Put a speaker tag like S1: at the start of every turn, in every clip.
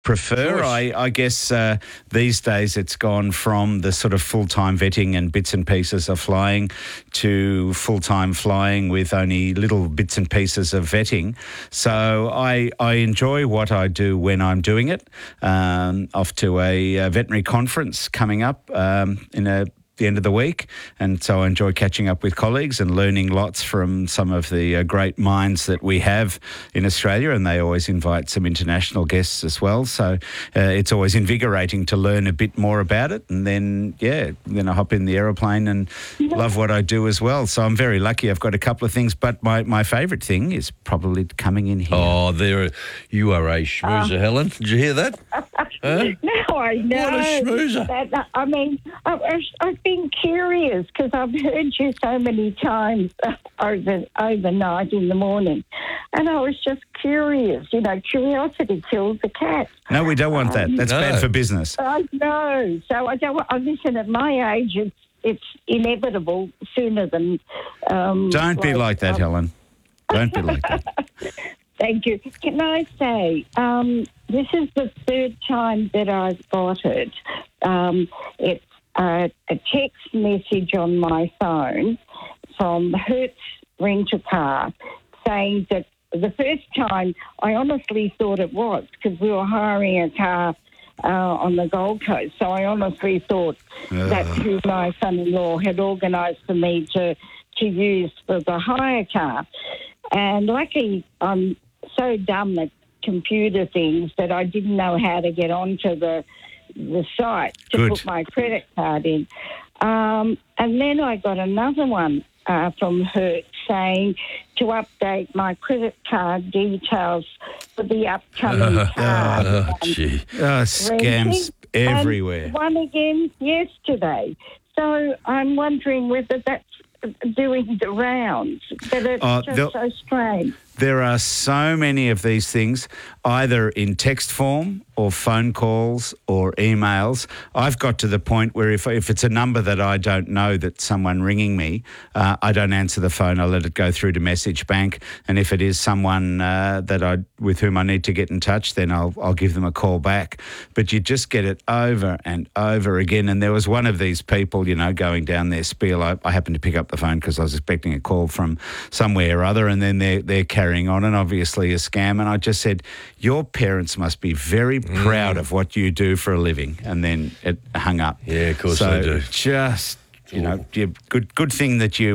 S1: prefer. I guess these days it's gone from the sort of full-time vetting and bits and pieces of flying to full-time flying with only little bits and pieces of vetting. So I enjoy what I do when I'm doing it. Off to a veterinary conference coming up the end of the week, and so I enjoy catching up with colleagues and learning lots from some of the great minds that we have in Australia, and they always invite some international guests as well, so it's always invigorating to learn a bit more about it, and then I hop in the aeroplane and love what I do as well. So I'm very lucky. I've got a couple of things, but my favourite thing is probably coming in here.
S2: Oh, you are a schmoozer, Helen. Did you hear that?
S3: No, I know.
S2: What a schmoozer.
S3: I mean, I've been curious because I've heard you so many times overnight in the morning, and I was just curious. You know, curiosity kills the cat.
S1: No, we don't want that. That's bad for business.
S3: I know. So I don't want. Listen, at my age, it's inevitable sooner than.
S1: Don't be like that, Helen. Don't be like that.
S3: Thank you. Can I say, this is the third time that I've got it. It's a text message on my phone from Hertz Rent-A-Car saying that the first time I honestly thought it was because we were hiring a car on the Gold Coast. So I honestly thought that's who my son-in-law had organised for me to use for the hire car. And luckily, I'm so dumb at computer things that I didn't know how to get onto the site to put my credit card in. And then I got another one from Hertz saying to update my credit card details for the upcoming card.
S1: Scams everywhere.
S3: And one again yesterday. So I'm wondering whether that's doing the rounds, but it's just so strange.
S1: There are so many of these things, either in text form or phone calls or emails. I've got to the point where if it's a number that I don't know that's someone ringing me, I don't answer the phone. I let it go through to Message Bank. And if it is someone with whom I need to get in touch, then I'll give them a call back. But you just get it over and over again. And there was one of these people, going down their spiel. I happened to pick up the phone because I was expecting a call from somewhere or other, and then they're carrying on, and obviously a scam. And I just said, your parents must be very proud of what you do for a living. And then it hung up.
S2: Yeah, of course they do.
S1: Just, good thing that you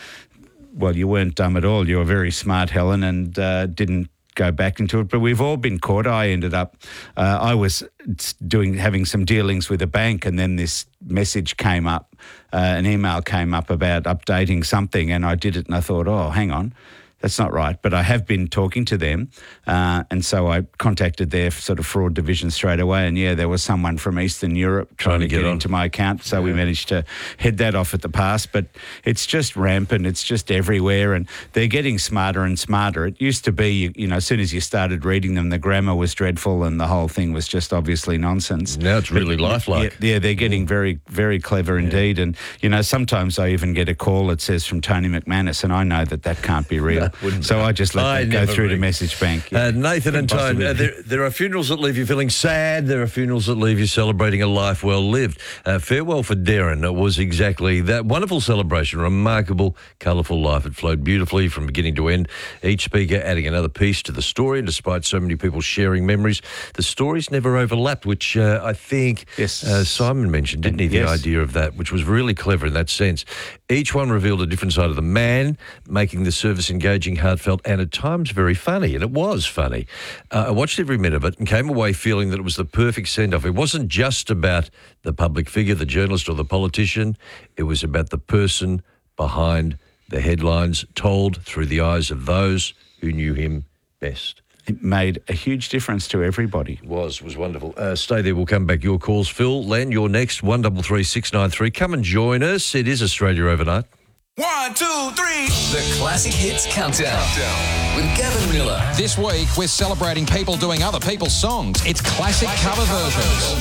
S1: weren't dumb at all. You were very smart, Helen, and didn't go back into it. But we've all been caught. I ended up, I was having some dealings with a bank, and then this message came up, an email came up about updating something, and I did it, and I thought, oh, hang on. That's not right, but I have been talking to them, and so I contacted their sort of fraud division straight away, and there was someone from Eastern Europe trying to get into my account, so we managed to head that off at the pass. But it's just rampant, it's just everywhere, and they're getting smarter and smarter. It used to be, as soon as you started reading them, the grammar was dreadful and the whole thing was just obviously nonsense.
S2: Now it's really lifelike.
S1: Yeah, they're getting very, very clever indeed, and sometimes I even get a call that says from Tony McManus, and I know that can't be real. So I just let that go through to Message Bank.
S2: Nathan and Tone, there are funerals that leave you feeling sad. There are funerals that leave you celebrating a life well lived. Farewell for Darren was exactly that. Wonderful celebration, remarkable, colourful life. It flowed beautifully from beginning to end. Each speaker adding another piece to the story. And despite so many people sharing memories, the stories never overlapped, which I think Simon mentioned, didn't he? The idea of that, which was really clever in that sense. Each one revealed a different side of the man, making the service engaging, heartfelt, and at times very funny. And it was funny. I watched every minute of it and came away feeling that it was the perfect send-off. It wasn't just about the public figure, the journalist or the politician. It was about the person behind the headlines, told through the eyes of those who knew him best.
S1: It made a huge difference to everybody.
S2: It was wonderful. Stay there. We'll come back. Your calls, Phil. Len, you're next. 133 693. Come and join us. It is Australia Overnight.
S4: 1, 2, 3.
S5: The Classic Hits Countdown with Gavin Miller.
S6: This week, we're celebrating people doing other people's songs. It's classic cover versions.